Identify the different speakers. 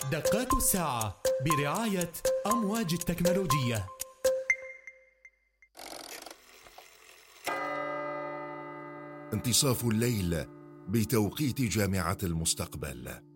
Speaker 1: دقات الساعة برعاية أمواج التكنولوجية.
Speaker 2: انتصاف الليل بتوقيت جامعة المستقبل.